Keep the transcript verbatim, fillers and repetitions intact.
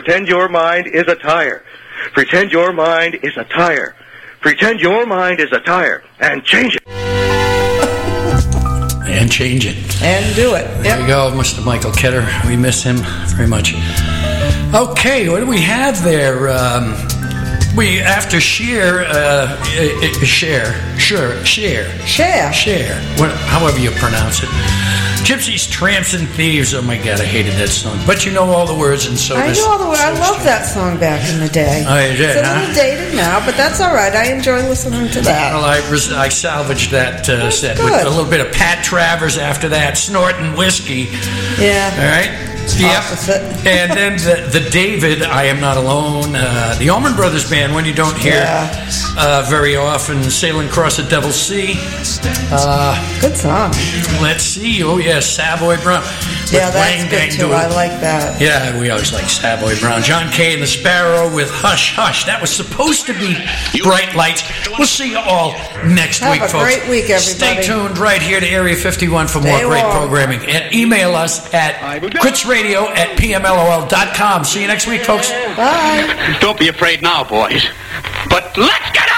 Pretend your mind is a tire. Pretend your mind is a tire. Pretend your mind is a tire and change it. And change it. And do it. Yep. There you go, Mister Michael Ketter. We miss him very much. Okay, what do we have there? Um, we, after Cher, uh, uh, Cher, sure, Cher. Cher. Cher, what, however you pronounce it. Gypsies, Tramps, and Thieves. Oh my God, I hated that song. But you know all the words, and so I does, know all the words. so I loved that song back in the day. Oh, you did, It's a huh? little dated now, but that's all right. I enjoy listening to that. Well, I, res- I salvaged that uh, set good. with a little bit of Pat Travers after that, snorting whiskey. Yeah. All right. Yep. Opposite. And then the, the David, I Am Not Alone, uh, the Allman Brothers Band, one you don't hear Yeah. uh, very often, Sailing Across the Devil's Sea. Uh, Good song. let's see. Oh, yeah, Savoy Brown. Yeah, With that's Wang good Dang too. Doodle. I like that. Yeah, we always like Savoy Brown. John Kay and the Sparrow with Hush Hush. That was supposed to be Bright Lights. We'll see you all next Have week, a folks. great week, everybody. Stay tuned right here to Area fifty-one for Stay more great warm. programming. And email us at gritsradio at p m l o l dot com. See you next week, folks. Bye. Don't be afraid now, boys. But let's get